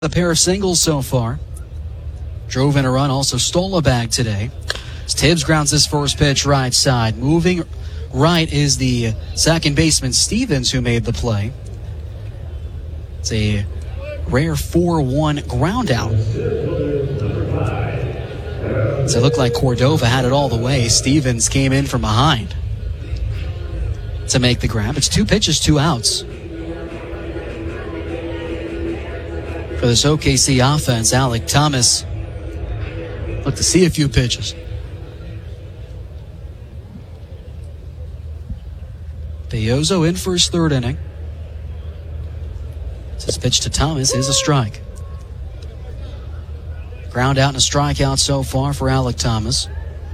A pair of singles so far. Drove in a run, also stole a bag today. As Tibbs grounds this first pitch right side. Moving right is the second baseman, Stevens, who made the play. It's a rare 4-1 ground out. So it looked like Cordova had it all the way. Stevens came in from behind to make the grab. It's 2 pitches, 2 outs. For this OKC offense, Alec Thomas looked to see a few pitches. Beozo in for his third inning. His pitch to Thomas is a strike. Ground out and a strikeout so far for Alec Thomas.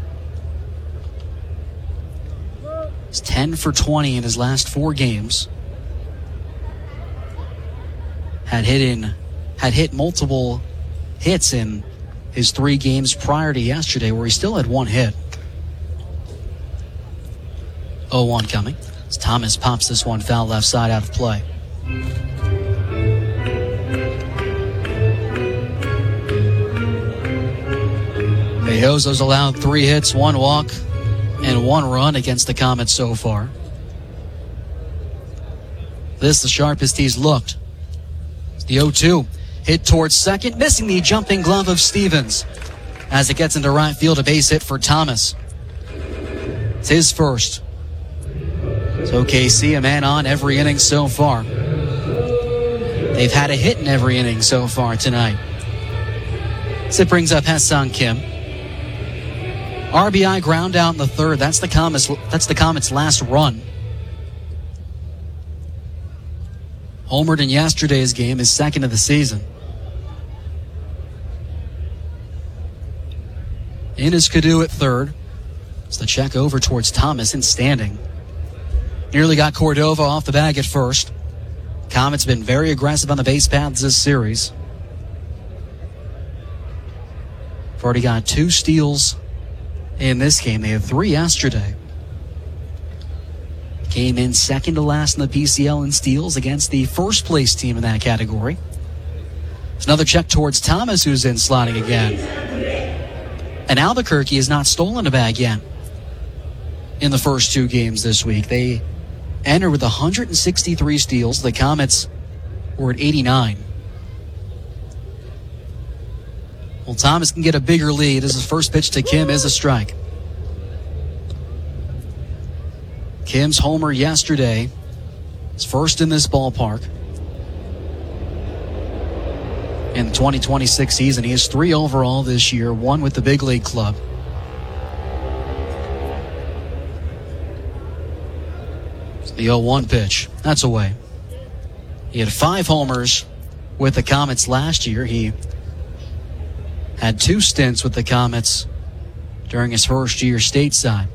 He's 10 for 20 in his last 4 games. Had hit multiple hits in his 3 games prior to yesterday, where he still had 1 hit. 0-1 coming as Thomas pops this one foul left side out of play. Beozo's allowed 3 hits, 1 walk, and 1 run against the Comets so far. This the sharpest he's looked. It's the 0-2. Hit towards second, missing the jumping glove of Stevens. As it gets into right field, a base hit for Thomas. It's his first. So OKC, a man on every inning so far. They've had a hit in every inning so far tonight. So it brings up Ha-Seong Kim. RBI ground out in the third. That's the Comets' last run. Homered in yesterday's game, his second of the season. In is Cadu at third. It's the check over towards Thomas in standing. Nearly got Cordova off the bag at first. Comets been very aggressive on the base paths this series. They've already got 2 steals in this game. They had 3 yesterday. Came in second to last in the PCL in steals against the first place team in that category. It's another check towards Thomas, who's in slotting again. And Albuquerque has not stolen a bag yet in the first 2 games this week. They entered with 163 steals. The Comets were at 89. Well, Thomas can get a bigger lead as his first pitch to Kim is a strike. Kim's homer yesterday, his first in this ballpark. In the 2026 season, he has 3 overall this year, 1 with the big league club. It's the 0-1 pitch. That's away. He had 5 homers with the Comets last year. He had 2 stints with the Comets during his first year stateside.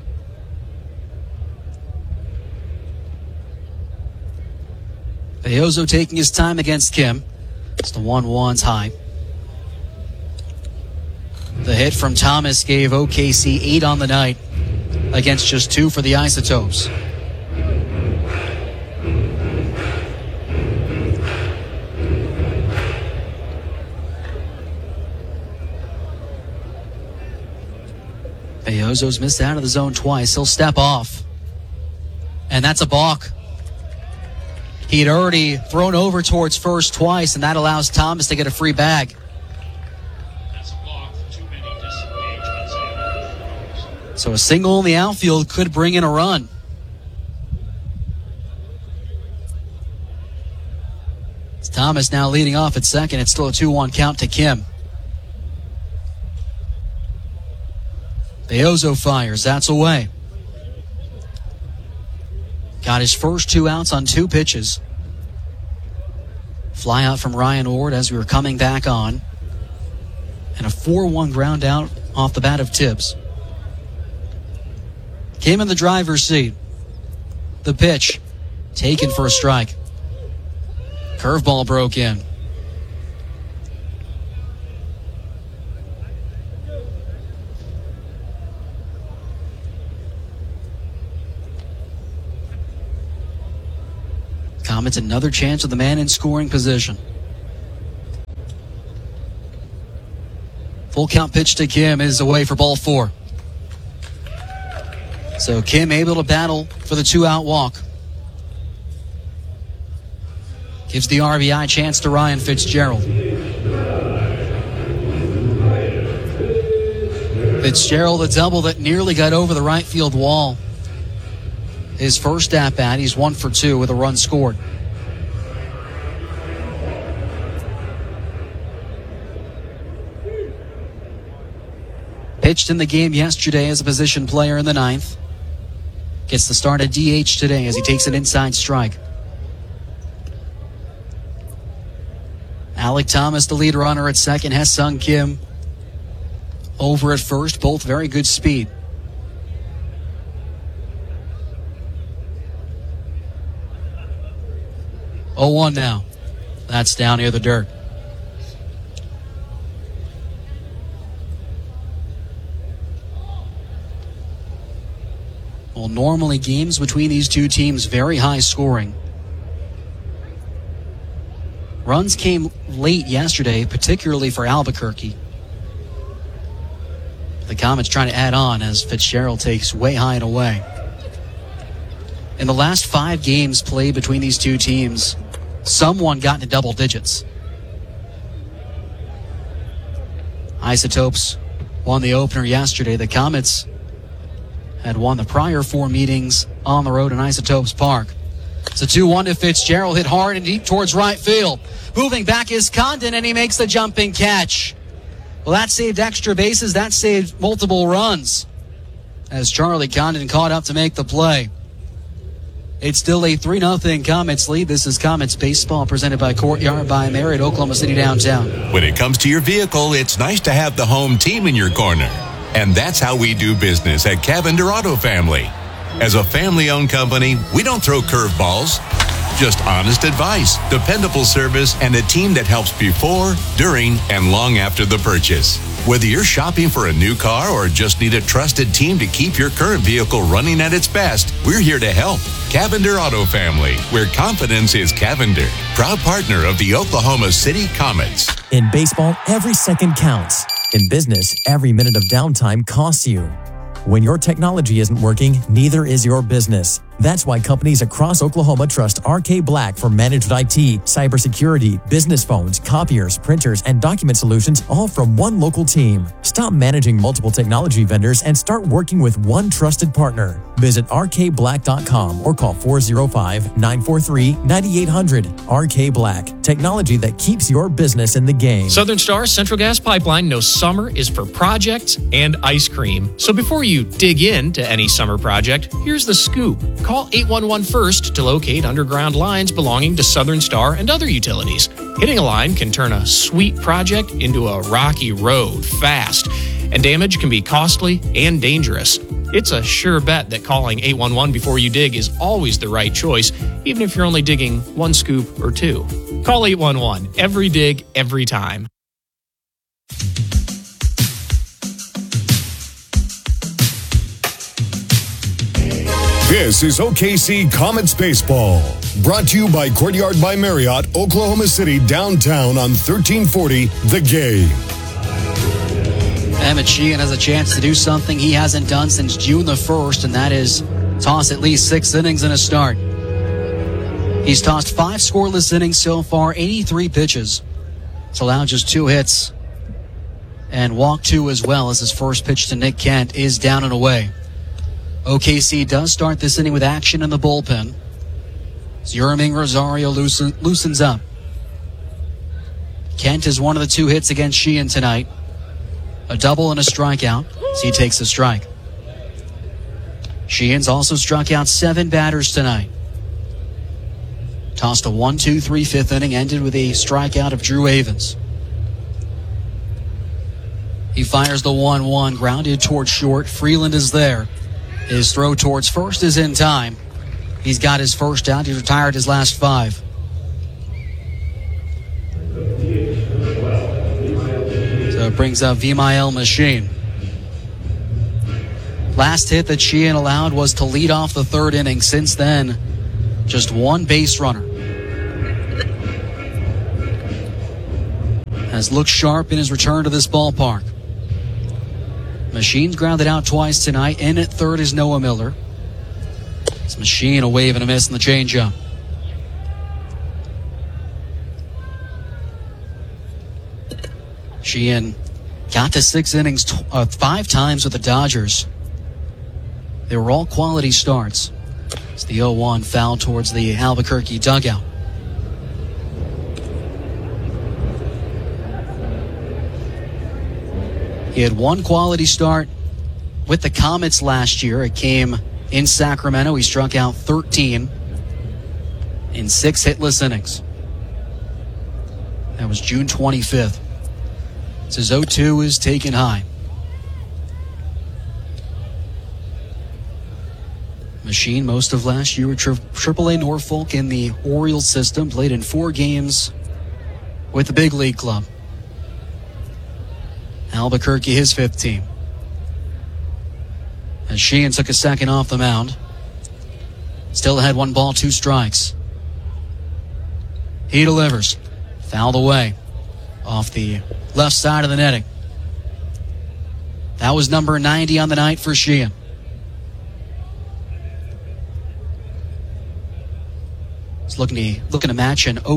Beozo taking his time against Kim. It's the 1-1's high. The hit from Thomas gave OKC 8 on the night against just 2 for the Isotopes. Beozo's missed out of the zone twice. He'll step off. And that's a balk. He had already thrown over towards first twice, and that allows Thomas to get a free bag. So a single in the outfield could bring in a run. It's Thomas now leading off at second. It's still a 2-1 count to Kim. Beozo fires. That's away. Got his first 2 outs on 2 pitches. Fly out from Ryan Ward as we were coming back on. And a 4-1 ground out off the bat of Tibbs. Kim in the driver's seat. The pitch taken for a strike. Curveball broke in. Comets another chance with the man in scoring position. Full count pitch to Kim is away for ball 4. So Kim able to battle for the 2-out walk. Gives the RBI chance to Ryan Fitzgerald. Fitzgerald, a double that nearly got over the right field wall. His first at-bat, he's 1 for 2 with a run scored. Pitched in the game yesterday as a position player in the 9th. Gets the start at DH today as he takes an inside strike. Alec Thomas, the lead runner at second. Ha-Seong Kim over at first. Both very good speed. Oh, 1 now. That's down near the dirt. Well, normally games between these two teams very high scoring. Runs came late yesterday, particularly for Albuquerque. The Comets trying to add on as Fitzgerald takes way high and away. In the last 5 games played between these two teams, someone got into double digits. Isotopes won the opener yesterday. The Comets had won the prior 4 meetings on the road in Isotopes Park. It's a 2-1 to Fitzgerald, hit hard and deep towards right field. Moving back is Condon, and he makes the jumping catch. Well, that saved extra bases. That saved multiple runs as Charlie Condon caught up to make the play. It's still a 3-0 Comets lead. This is Comets Baseball presented by Courtyard by Marriott, Oklahoma City downtown. When it comes to your vehicle, it's nice to have the home team in your corner. And that's how we do business at Cavender Auto Family. As a family-owned company, we don't throw curveballs. Just honest advice, dependable service, and a team that helps before, during, and long after the purchase. Whether you're shopping for a new car or just need a trusted team to keep your current vehicle running at its best, we're here to help. Cavender Auto Family, where confidence is Cavender. Proud partner of the Oklahoma City Comets. In baseball, every second counts. In business, every minute of downtime costs you. When your technology isn't working, neither is your business. That's why companies across Oklahoma trust RK Black for managed IT, cybersecurity, business phones, copiers, printers, and document solutions, all from one local team. Stop managing multiple technology vendors and start working with one trusted partner. Visit rkblack.com or call 405-943-9800. RK Black, technology that keeps your business in the game. Southern Star Central Gas Pipeline knows summer is for projects and ice cream. So before you dig into any summer project, here's the scoop. Call 811 first to locate underground lines belonging to Southern Star and other utilities. Hitting a line can turn a sweet project into a rocky road fast, and damage can be costly and dangerous. It's a sure bet that calling 811 before you dig is always the right choice, even if you're only digging 1 scoop or 2. Call 811. Every dig, every time. This is OKC Comets Baseball, brought to you by Courtyard by Marriott, Oklahoma City, downtown on 1340 The Game. Emmett Sheehan has a chance to do something he hasn't done since June the 1st, and that is toss at least 6 innings in a start. He's tossed 5 scoreless innings so far, 83 pitches. It's allowed just 2 hits and walked 2 as well, as his first pitch to Nick Kent is down and away. OKC does start this inning with action in the bullpen. Yerming Rosario loosens up. Kent is one of the 2 hits against Sheehan tonight. A double and a strikeout, so he takes the strike. Sheehan's also struck out 7 batters tonight. Tossed a 1-2-3 5th inning, ended with a strikeout of Drew Avens. He fires the 1-1, grounded towards short. Freeland is there. His throw towards first is in time. He's got his first out. He's retired his last 5. So it brings up Vimael Machine. Last hit that Sheehan allowed was to lead off the 3rd inning. Since then, just 1 base runner. Has looked sharp in his return to this ballpark. Machine's grounded out twice tonight. In at third is Noah Miller. It's Machine, a wave and a miss in the changeup. Sheehan got to 6 innings 5 times with the Dodgers. They were all quality starts. It's the 0-1 foul towards the Albuquerque dugout. He had one quality start with the Comets last year. It came in Sacramento. He struck out 13 in 6 hitless innings. That was June 25th. His 0-2 is taken high. Machine, most of last year with AAA Norfolk in the Orioles system, played in 4 games with the big league club. Albuquerque, his 5th team. As Sheehan took a second off the mound. Still had 1 ball, 2 strikes. He delivers. Fouled away off the left side of the netting. That was number 90 on the night for Sheehan. He's looking to match an